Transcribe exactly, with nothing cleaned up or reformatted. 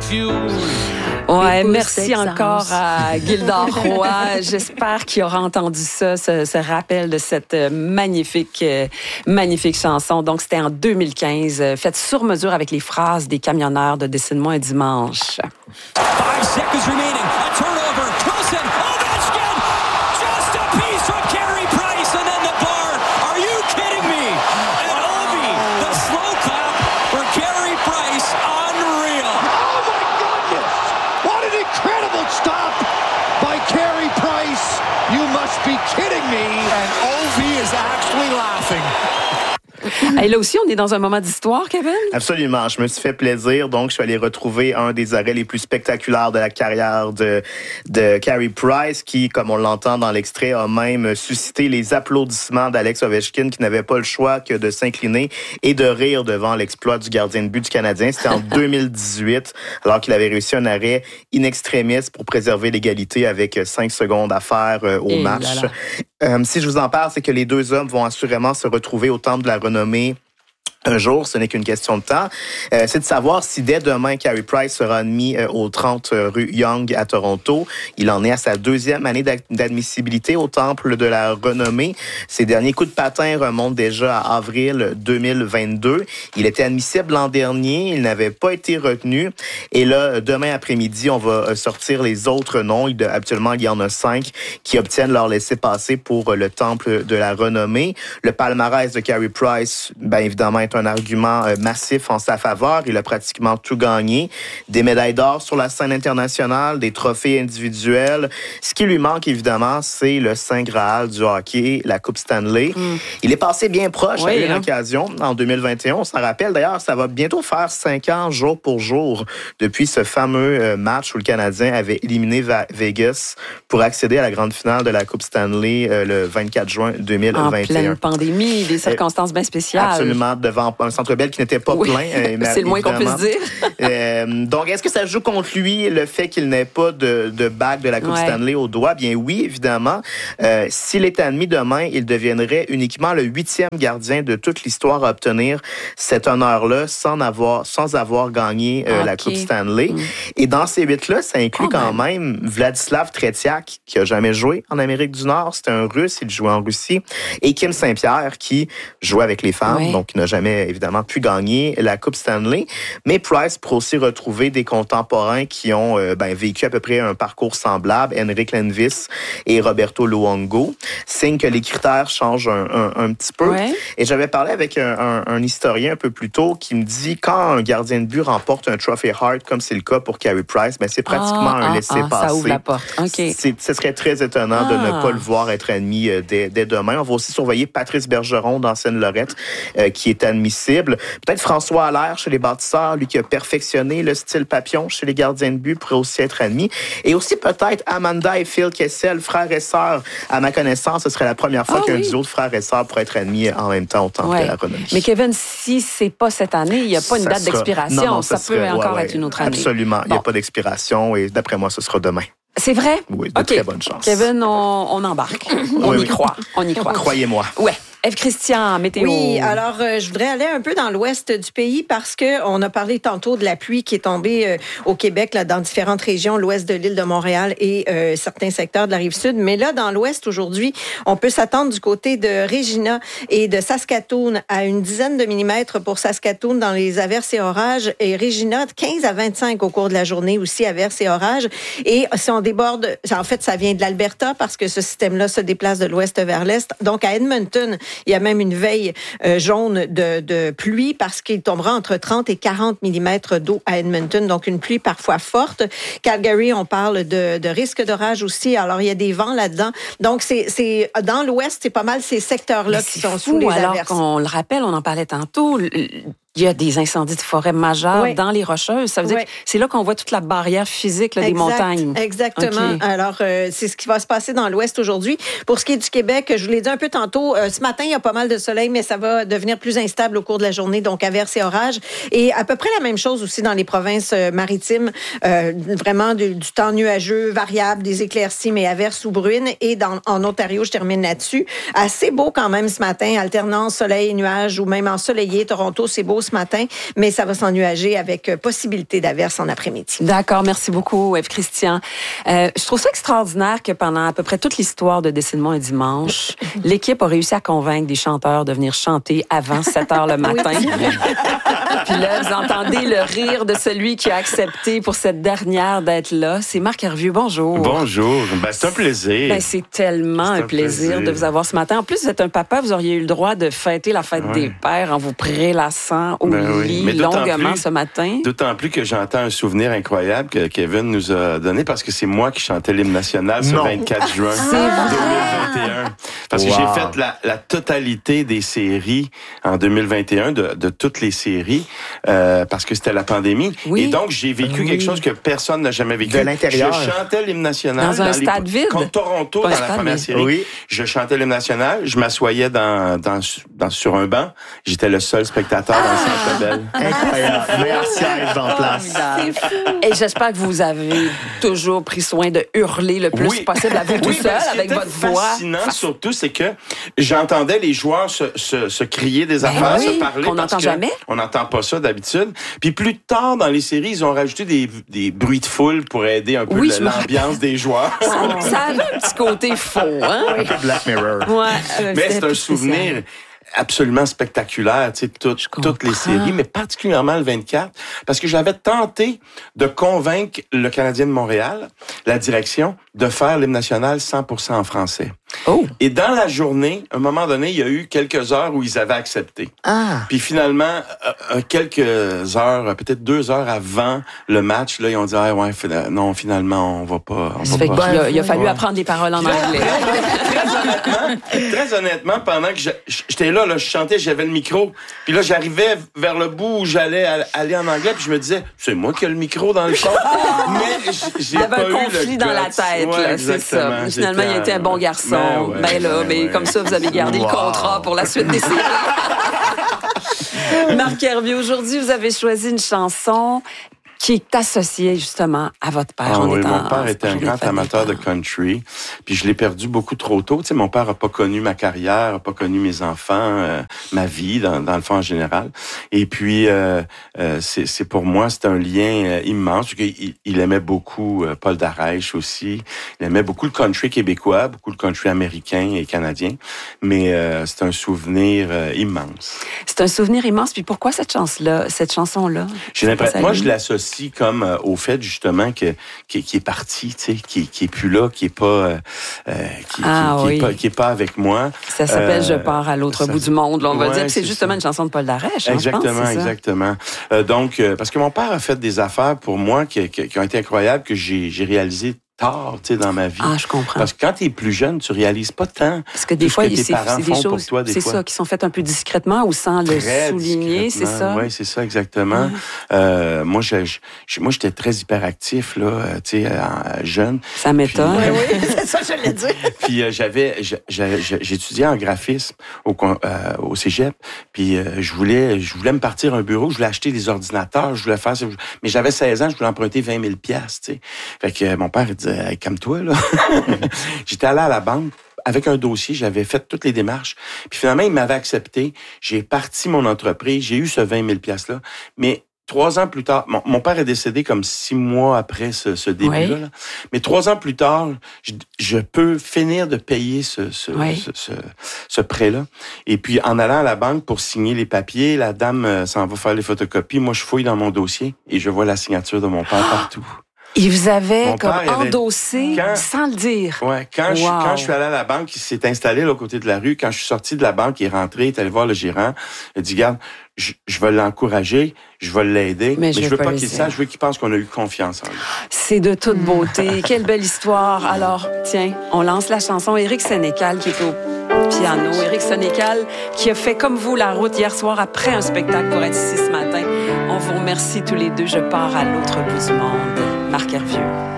Ouais, merci encore à Gildor Roy. J'espère qu'il aura entendu ça, ce, ce rappel de cette magnifique, magnifique chanson. Donc, c'était en deux mille quinze, faite sur mesure avec les phrases des camionneurs de Dessine-moi un dimanche. Five seconds remaining. A turnover. Wilson. Ovechkin. Just a piece from Carey Price and then the bar. Are you kidding me? And Ovi, the slow clap for Carey Price. Unreal. Oh my goodness! What an incredible stop by Carey Price. You must be kidding me. And Ovi is actually laughing. Et là aussi, on est dans un moment d'histoire, Kevin? Absolument. Je me suis fait plaisir. Donc, je suis allé retrouver un des arrêts les plus spectaculaires de la carrière de, de Carey Price, qui, comme on l'entend dans l'extrait, a même suscité les applaudissements d'Alex Ovechkin, qui n'avait pas le choix que de s'incliner et de rire devant l'exploit du gardien de but du Canadien. C'était en deux mille dix-huit, alors qu'il avait réussi un arrêt in extremis pour préserver l'égalité avec cinq secondes à faire au et match. Là là. Euh, si je vous en parle, c'est que les deux hommes vont assurément se retrouver au Temple de la Renommée un jour, ce n'est qu'une question de temps. Euh, c'est de savoir si dès demain, Carey Price sera admis euh, au trente rue Yonge à Toronto. Il en est à sa deuxième année d'admissibilité au Temple de la Renommée. Ses derniers coups de patin remontent déjà à avril deux mille vingt-deux. Il était admissible l'an dernier, il n'avait pas été retenu. Et là, demain après-midi, on va sortir les autres noms. Il, actuellement, il y en a cinq qui obtiennent leur laissez-passer pour le Temple de la Renommée. Le palmarès de Carey Price, bien évidemment, est un argument massif en sa faveur. Il a pratiquement tout gagné. Des médailles d'or sur la scène internationale, des trophées individuels. Ce qui lui manque, évidemment, c'est le Saint Graal du hockey, la Coupe Stanley. Mm. Il est passé bien proche oui, à une hein? occasion en deux mille vingt et un. On s'en rappelle, d'ailleurs, ça va bientôt faire cinq ans, jour pour jour, depuis ce fameux match où le Canadien avait éliminé Vegas pour accéder à la grande finale de la Coupe Stanley le vingt-quatre juin deux mille vingt et un. En pleine pandémie, des circonstances bien spéciales. Absolument, devant un Centre Bell qui n'était pas oui. plein. Euh, c'est le moins qu'on puisse dire. euh, donc, est-ce que ça joue contre lui, le fait qu'il n'ait pas de, de bague de la Coupe ouais. Stanley au doigt? Bien oui, évidemment. Euh, s'il est admis demain, il deviendrait uniquement le huitième gardien de toute l'histoire à obtenir cet honneur-là sans avoir, sans avoir gagné euh, okay. la Coupe Stanley. Mm. Et dans ces huit-là, ça inclut oh, quand même. même Vladislav Tretiak, qui a jamais joué en Amérique du Nord. C'était un Russe, il jouait en Russie. Et Kim Saint-Pierre, qui jouait avec les femmes, ouais. donc il n'a jamais évidemment pu gagner la Coupe Stanley, mais Price pourrait aussi retrouver des contemporains qui ont euh, ben, vécu à peu près un parcours semblable, Henrik Lundqvist et Roberto Luongo, signe que les critères changent un, un, un petit peu. Ouais. Et j'avais parlé avec un, un, un historien un peu plus tôt qui me dit quand un gardien de but remporte un Trophy Hart, comme c'est le cas pour Carey Price, ben, c'est pratiquement ah, un laissez-passer. Ah, ça ouvre la porte. Okay. C'est, ce serait très étonnant ah. de ne pas le voir être admis euh, dès, dès demain. On va aussi surveiller Patrice Bergeron dans Seine-Lorette, euh, qui est admissible. Peut-être François Allaire chez les bâtisseurs, lui qui a perfectionné le style papillon chez les gardiens de but, pourrait aussi être admis. Et aussi peut-être Amanda et Phil Kessel, frères et sœurs. À ma connaissance, ce serait la première fois ah, qu'un oui. duo de frères et sœurs pourrait être admis en même temps au Temple ouais. de la Renommée. Mais Kevin, si c'est pas cette année, il n'y a pas une ça date sera... d'expiration. Non, non, ça, ça peut serait... encore ouais, être une autre année. Absolument, il n'y bon. a pas d'expiration et d'après moi, ce sera demain. C'est vrai? Oui, de okay. très bonne chance. Kevin, on, on embarque. On oui, y oui. croit. On y croit. Croyez-moi. Ouais. Ève Christian, météo. Oui, alors euh, je voudrais aller un peu dans l'ouest du pays parce que on a parlé tantôt de la pluie qui est tombée euh, au Québec, là, dans différentes régions, l'ouest de l'île de Montréal et euh, certains secteurs de la Rive-Sud. Mais là, dans l'ouest, aujourd'hui, on peut s'attendre du côté de Regina et de Saskatoon à une dizaine de millimètres pour Saskatoon dans les averses et orages. Et Regina, quinze à vingt-cinq au cours de la journée aussi, averses et orages. Et si on déborde, en fait, ça vient de l'Alberta parce que ce système-là se déplace de l'ouest vers l'est. Donc, à Edmonton, il y a même une veille euh, jaune de, de pluie parce qu'il tombera entre trente et quarante millimètres d'eau à Edmonton. Donc, une pluie parfois forte. Calgary, on parle de, de risque d'orage aussi. Alors, il y a des vents là-dedans. Donc, c'est, c'est dans l'ouest, c'est pas mal ces secteurs-là qui sont fou, sous les alors averses. On le rappelle, on en parlait tantôt. Il y a des incendies de forêt majeurs oui. dans les Rocheuses. Ça veut oui. dire que c'est là qu'on voit toute la barrière physique là, des exact, montagnes. Exactement. Okay. Alors, euh, c'est ce qui va se passer dans l'Ouest aujourd'hui. Pour ce qui est du Québec, je vous l'ai dit un peu tantôt, euh, ce matin, il y a pas mal de soleil, mais ça va devenir plus instable au cours de la journée, donc averses et orages. Et à peu près la même chose aussi dans les provinces euh, maritimes. Euh, vraiment du, du temps nuageux, variable, des éclaircies, mais averses ou bruines. Et dans, en Ontario, je termine là-dessus. Assez beau quand même ce matin, alternance soleil et nuages ou même ensoleillé. Toronto, c'est beau. ce matin, mais ça va s'ennuager avec possibilité d'averse en après-midi. D'accord, merci beaucoup, Ève-Christian. Euh, je trouve ça extraordinaire que pendant à peu près toute l'histoire de Décidément un dimanche, l'équipe a réussi à convaincre des chanteurs de venir chanter avant sept heures le matin. Puis là, vous entendez le rire de celui qui a accepté pour cette dernière d'être là. C'est Marc Hervieux. Bonjour. Bonjour. Ben, c'est un plaisir. Ben, c'est tellement c'est un, un plaisir, plaisir de vous avoir ce matin. En plus, vous êtes un papa, vous auriez eu le droit de fêter la fête ouais. des pères en vous prélassant au ben lit oui. longuement plus, ce matin. D'autant plus que j'entends un souvenir incroyable que Kevin nous a donné parce que c'est moi qui chantais l'hymne national ce non. vingt-quatre juin C'est deux mille vingt et un. Parce wow. que j'ai fait la, la totalité des séries en deux mille vingt et un, de, de toutes les séries, euh, parce que c'était la pandémie. Oui. Et donc, j'ai vécu oui. quelque chose que personne n'a jamais vécu. De l'intérieur. Je chantais l'hymne national. Dans un les, stade vide. Contre Toronto, Pas dans un la stade, première mais... série. Oui. Je chantais l'hymne national. Je m'assoyais dans, dans, dans, sur un banc. J'étais le seul spectateur ah! dans le Centre Bell. Incroyable. Meilleur siège en place. Et j'espère que vous avez toujours pris soin de hurler le plus oui. possible à vous tout oui, seul, ben, avec votre voix. Ce qui était fascinant, surtout, c'est que j'entendais les joueurs se, se, se crier des ben affaires, oui, se parler. qu'on n'entend jamais. On n'entend pas ça d'habitude. Puis plus tard dans les séries, ils ont rajouté des, des bruits de foule pour aider un peu oui, le, l'ambiance des joueurs. Ça, ça avait un petit côté faux, hein? Un peu Black Mirror. Ouais, euh, Mais c'est un souvenir spécial. absolument spectaculaire, tu sais, tout, toutes les séries, mais particulièrement le vingt-quatre, parce que j'avais tenté de convaincre le Canadien de Montréal, la direction, de faire l'hymne national cent pour cent en français. Oh. Et dans la journée, à un moment donné, il y a eu quelques heures où ils avaient accepté. Ah. Puis finalement, euh, quelques heures, peut-être deux heures avant le match, là, ils ont dit ah ouais, non, finalement, on va pas. On Ça va fait pas. qu'il a, il a fallu Ouais. apprendre des paroles en Puis là, anglais. très honnêtement, très honnêtement, pendant que je, j'étais là, là, je chantais, j'avais le micro. Puis là, j'arrivais vers le bout où j'allais aller en anglais, puis je me disais, c'est moi qui ai le micro dans le fond. Mais j'ai Il y avait pas un eu conflit le dans la guts. tête, Ouais, là, c'est ça. exactement. Finalement, il a été un bon garçon. Ben, ouais, ben là, ben, mais ouais. comme ça, vous avez gardé Wow. le contrat pour la suite des séries. Marc Hervieux, aujourd'hui, vous avez choisi une chanson qui est associée justement à votre père. Ah On oui, est en, mon père était un journée grand de famille. amateur de country, puis je l'ai perdu beaucoup trop tôt. Tu sais, mon père a pas connu ma carrière, a pas connu mes enfants, euh, ma vie dans, dans le fond en général. Et puis, euh, euh, c'est, c'est pour moi, c'est un lien euh, immense. Il, il aimait beaucoup euh, Paul Darèche aussi. Il aimait beaucoup le country québécois, beaucoup le country américain et canadien. Mais euh, c'est un souvenir euh, immense. C'est un souvenir immense. Puis pourquoi cette chanson-là, cette chanson-là? J'ai l'impression, moi, je l'associe comme euh, au fait justement que qui, qui est parti, tu sais, qui qui est plus là, qui est pas, euh, qui, ah, qui, qui, oui. est pas, qui est pas avec moi. Ça s'appelle euh, Je pars à l'autre ça, bout du monde. Là, on va ouais, dire que c'est, c'est justement ça. une chanson de Paul Darèche. Hein, Exactement, je pense, c'est exactement. Euh, donc, euh, parce que mon père a fait des affaires pour moi qui, qui, qui ont été incroyables que j'ai j'ai réalisé tard, tu sais, dans ma vie. Ah, je comprends. Parce que quand t'es plus jeune, tu réalises pas tant. Parce que des tout ce fois, que tes c'est, parents c'est des font pour choses, toi, des c'est fois. ça, qui sont faites un peu discrètement ou sans le Très souligner, c'est ça? Oui, c'est ça, exactement. Ouais. Euh, moi, je, je, moi, j'étais très hyperactif, là, euh, tu sais, euh, jeune. Ça m'étonne. Puis, Oui, oui, c'est ça, je l'ai dit. Puis euh, j'avais, j'étudiais en graphisme au, euh, au cégep. Puis euh, je voulais, je voulais me partir un bureau. Je voulais acheter des ordinateurs. Je voulais faire, mais j'avais seize ans. Je voulais emprunter vingt mille piastres. Tu sais. Fait que euh, mon père il disait, hey, calme-toi là. J'étais allé à la banque. Avec un dossier, j'avais fait toutes les démarches. Puis finalement, il m'avait accepté. J'ai parti mon entreprise. J'ai eu ce vingt mille piastres-là. Mais trois ans plus tard, mon, mon père est décédé comme six mois après ce, ce début-là. Oui. Là. Mais trois ans plus tard, je, je peux finir de payer ce, ce, Oui. ce, ce, ce prêt-là. Et puis, en allant à la banque pour signer les papiers, la dame euh, s'en va faire les photocopies. Moi, je fouille dans mon dossier et je vois la signature de mon père partout. Il vous avait Mon comme père, il avait- endossé Quand- sans le dire. Ouais, quand, je, Wow. quand je suis allé à la banque, il s'est installé là, au côté de la rue. Quand je suis sorti de la banque, il est rentré, il est allé voir le gérant. Il a dit, regarde, je, je vais l'encourager, je vais l'aider, Mais mais, je je veux veux pas pas le qu'il dire. sache, je veux qu'il pense qu'on a eu confiance en lui. C'est de toute beauté. Quelle belle histoire. Alors, tiens, on lance la chanson. Éric Sénécal qui est au piano. Éric Sénécal qui a fait comme vous la route hier soir après un spectacle pour être ici ce matin. On vous remercie tous les deux. Je pars à l'autre bout du monde. Marc Hervieux.